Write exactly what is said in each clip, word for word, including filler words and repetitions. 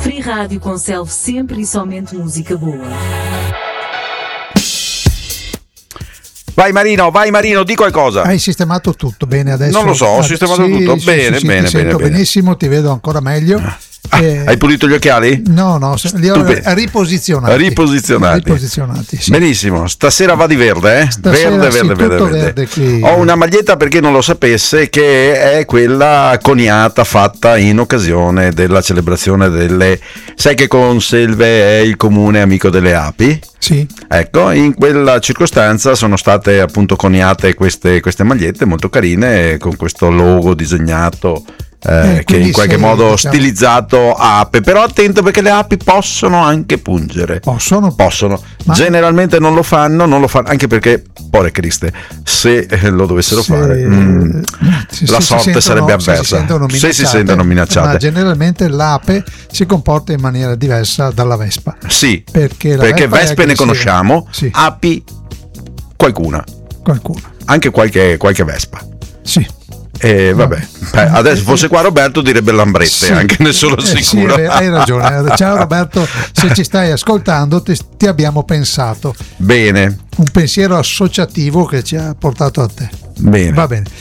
Free Rádio conserve sempre e somente música boa. Vai Marino, vai Marino, di qualcosa. Hai sistemato tutto bene adesso? Non lo so, ho ah, sistemato sì, tutto. Sì, bene, sì, bene, ti bene, sento bene. benissimo, ti vedo ancora meglio. Ah, eh, hai pulito gli occhiali? No, no, li ho riposizionati. Riposizionati. riposizionati sì. Benissimo, stasera va di verde, eh? Stasera verde, sì, verde, verde, tutto verde. verde qui. Ho una maglietta, per chi non lo sapesse, che è quella coniata fatta in occasione della celebrazione delle... Sai che Conselve è il comune amico delle api? Sì. Ecco, in quella circostanza sono state appunto coniate queste, queste magliette molto carine con questo logo disegnato eh, Eh, che in qualche sei, modo diciamo, stilizzato ape, però attento perché le api possono anche pungere. Possono? Possono. Ma... Generalmente non lo fanno, non lo fanno anche perché, povere Criste, se lo dovessero se... fare mm, se, la se sorte sentono, sarebbe avversa. Se si sentono se si minacciate, sentono minacciate. Ma generalmente l'ape si comporta in maniera diversa dalla vespa. Sì, perché, la perché vespa vespe ne conosciamo, sì. api qualcuna. Qualcuna. Anche qualche, qualche vespa. Sì. E vabbè, Beh, adesso fosse qua Roberto direbbe lambrette, sì, anche ne sono eh, sicuro. Sì, hai ragione. Ciao Roberto, se ci stai ascoltando ti, ti abbiamo pensato. Bene. Un pensiero associativo che ci ha portato a te. Bene. Va bene.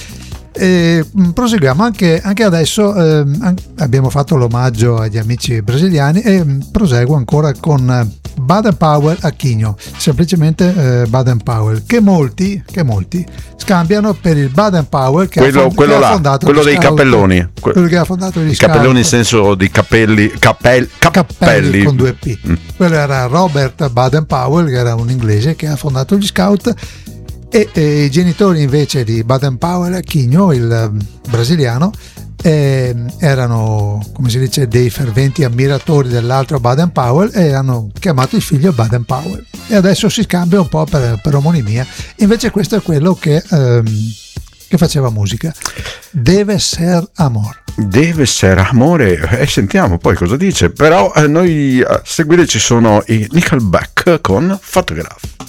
E, proseguiamo anche, anche adesso. Eh, abbiamo fatto l'omaggio agli amici brasiliani e proseguo ancora con Baden Powell Aquino, semplicemente eh, Baden Powell, che molti, che molti scambiano per il Baden Powell che quello, ha, fond- quello che là, ha fondato quello dei scout, cappelloni, quello che ha fondato gli i cappelloni scout. nel senso di capelli, cappell, cappelli. cappelli con due P. Mm. Quello era Robert Baden Powell, che era un inglese che ha fondato gli scout. E, e i genitori invece di Baden Powell Aquino, il um, brasiliano, eh, erano, come si dice, dei ferventi ammiratori dell'altro Baden Powell e hanno chiamato il figlio Baden Powell. E adesso si scambia un po' per, per omonimia. Invece questo è quello che, ehm, che faceva musica. Deve ser amor. Deve essere amore, e eh, sentiamo poi cosa dice. Però eh, noi a seguire ci sono i Nickelback con Photograph.